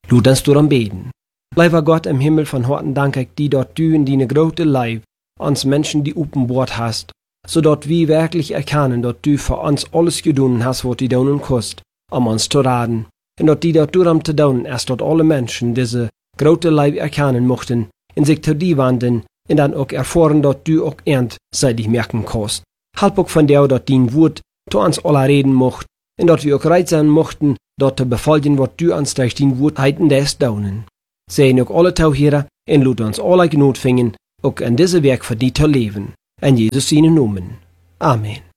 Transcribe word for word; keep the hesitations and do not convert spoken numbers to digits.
Laat ons door beten. Lieber Gott im Himmel, von Horten danke ich dir, dass du in deine große Leib uns Menschen die openbaart hast, zodat wir wirklich erkennen, dass du für uns alles getan hast, was du tun kannst, um uns zu raten. Und dass die das darum zu tun ist, dass alle Menschen diese große Leib erkennen mochten, und sich zu dir wenden, und dann auch erfahren, dass du auch ernstseitig merken kannst. Halb auch von dir, dass dein Wort zu uns alle reden mocht, und dass wir auch bereit sein mochten, dort zu befolgen, was du uns durch dein Wort heiten des daunen. Sehen auch alle Tauhierer, und lud uns alle Gnut fingen, auch in diese Werk für die zu leben. In Jesus seinen Namen. Amen.